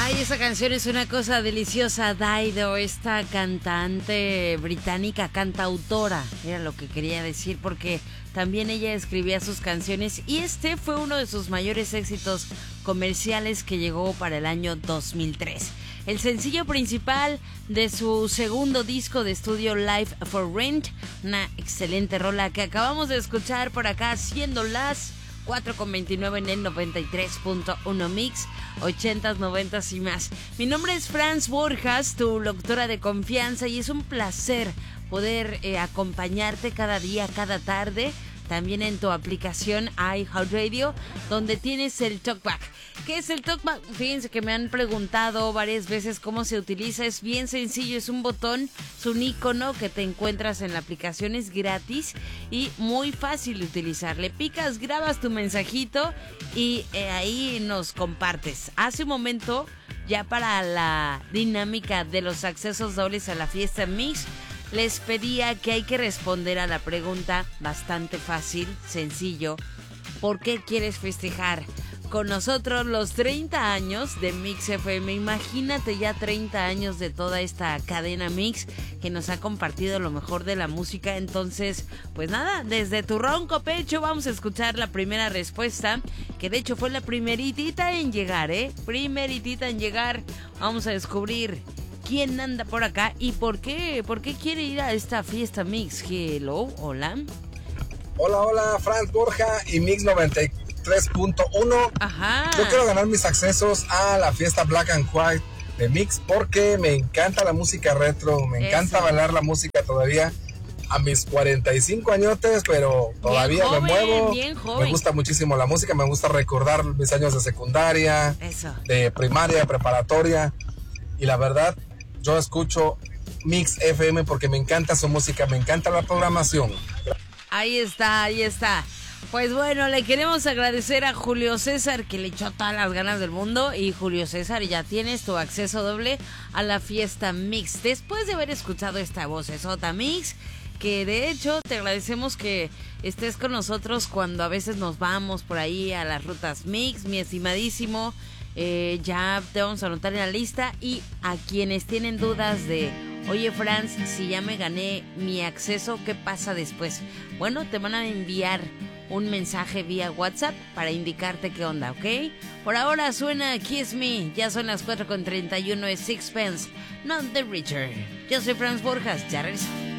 Ay, esa canción es una cosa deliciosa. Dido, esta cantante británica, cantautora, era lo que quería decir, porque también ella escribía sus canciones y este fue uno de sus mayores éxitos comerciales que llegó para el año 2003. El sencillo principal de su segundo disco de estudio Life for Rent, una excelente rola que acabamos de escuchar por acá, siendo las 4:29 en el 93.1 Mix, 80s, 90s y más. Mi nombre es Franz Borjas, tu locutora de confianza, y es un placer poder acompañarte cada día, cada tarde, también en tu aplicación iHeartRadio, donde tienes el TalkBack. ¿Qué es el TalkBack? Fíjense que me han preguntado varias veces cómo se utiliza. Es bien sencillo, es un botón, es un icono que te encuentras en la aplicación, es gratis y muy fácil de utilizar. Le picas, grabas tu mensajito y ahí nos compartes. Hace un momento, ya para la dinámica de los accesos dobles a la fiesta Mix, les pedía que hay que responder a la pregunta bastante fácil, sencillo. ¿Por qué quieres festejar con nosotros los 30 años de Mix FM? Imagínate ya 30 años de toda esta cadena Mix que nos ha compartido lo mejor de la música. Entonces, pues nada, desde tu ronco pecho vamos a escuchar la primera respuesta, que de hecho fue la primeritita en llegar, primeritita en llegar. Vamos a descubrir quién anda por acá y por qué quiere ir a esta fiesta Mix. Hello, hola. Hola, Franz Borja y Mix 93.1. Ajá. Yo quiero ganar mis accesos a la fiesta Black and White de Mix porque me encanta la música retro, me encanta bailar la música todavía a mis 45 añotes, pero todavía bien joven, me muevo. Bien joven. Me gusta muchísimo la música, me gusta recordar mis años de secundaria, de primaria, preparatoria, y la verdad, yo escucho Mix FM porque me encanta su música, me encanta la programación. Ahí está. Pues bueno, le queremos agradecer a Julio César, que le echó todas las ganas del mundo. Y Julio César, ya tienes tu acceso doble a la fiesta Mix, después de haber escuchado esta vocesota Mix, que de hecho te agradecemos que estés con nosotros cuando a veces nos vamos por ahí a las rutas Mix, mi estimadísimo. Ya te vamos a anotar en la lista. Y a quienes tienen dudas de: oye, Franz, si ya me gané mi acceso, ¿qué pasa después? Bueno, te van a enviar un mensaje vía WhatsApp para indicarte qué onda, ¿ok? Por ahora suena Kiss Me. Ya son las 4:31, es Sixpence, Not the Richer. Yo soy Franz Borjas, ya regreso.